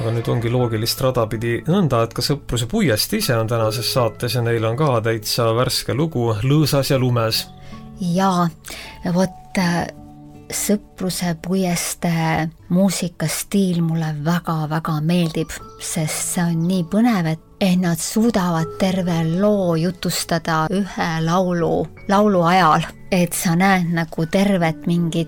aga nüüd ongi loogilist rada pidi nõnda, et ka Sõpruse puiest ise on tänases saates ja neil on ka täitsa värske lugu Lõõsas ja lumes. Jaa, vot Sõpruse puieste muusikastiil mulle väga-väga meeldib, sest see on nii põnev, et nad suudavad terve loo jutustada ühe laulu ajal, et sa näed nagu tervet mingit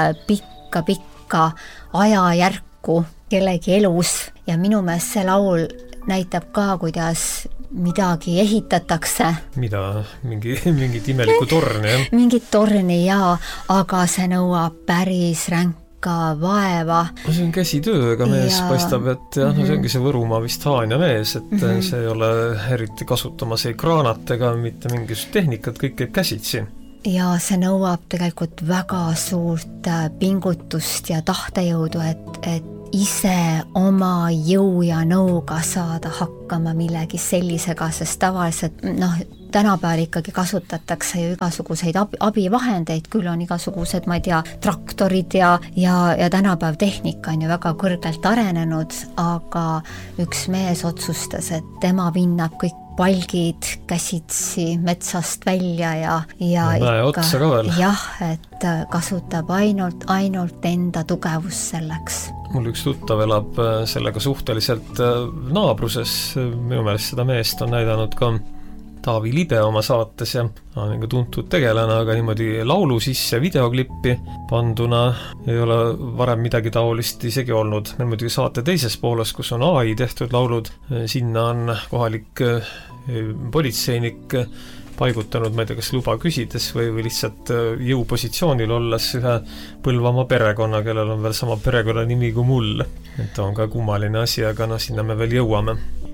pikka ajajärku kellegi elus ja minu meelest see laul näitab ka, kuidas midagi ehitatakse. Mida? Mingit imelikku torni, jah? Mingit torni, jaa, aga see nõuab päris ränka vaeva. See on käsitööga mees ja paistab, et jah, no see ongi see Võrumaa vist Haanja mees, et see ei ole eriti kasutamas ei kraanat ega mitte mingisugust tehnikat, kõik käib käsitsi. Ja see nõuab tegelikult väga suurt pingutust ja tahtejõudu, et ise oma jõu ja nõuga saada hakkama millegi sellisega, sest tavaliselt tänapäeval ikkagi kasutatakse ju igasuguseid abivahendeid, küll on igasugused, ma ei tea, traktorid ja tänapäev tehnika on ju väga kõrgelt arenenud, aga üks mees otsustas, et tema vinnab kõik palgid käsitsi metsast välja ja ikka, otsa ka veel. Jah, et kasutab ainult enda tugevus selleks. Mul üks tuttav elab sellega suhteliselt naabruses, minu meelest seda meest on näidanud ka Taavi Libe oma saates ja on tuntud tegelane, aga niimoodi laulu sisse videoklippi panduna ei ole varem midagi taolist isegi olnud. Meil muidugi saate teises pooles, kus on AI tehtud laulud, sinna on kohalik politseinik paigutanud, ma ei tea, kas luba küsides või lihtsalt jõupositsioonil olles ühe Põlvamaa perekonna, kellel on veel sama perekonna nimi kui mul. Et on ka kummaline asi, aga sinna me veel jõuame.